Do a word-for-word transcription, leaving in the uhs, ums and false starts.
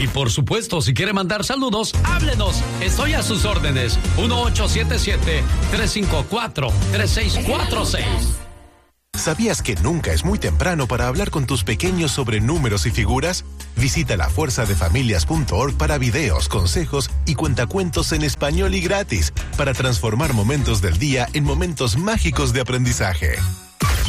Y por supuesto, si quiere mandar saludos, háblenos. Estoy a sus órdenes. uno ocho siete siete, tres cinco cuatro, tres seis cuatro seis. ¿Sabías que nunca es muy temprano para hablar con tus pequeños sobre números y figuras? Visita la fuerza de familias punto org para videos, consejos y cuentacuentos en español y gratis para transformar momentos del día en momentos mágicos de aprendizaje.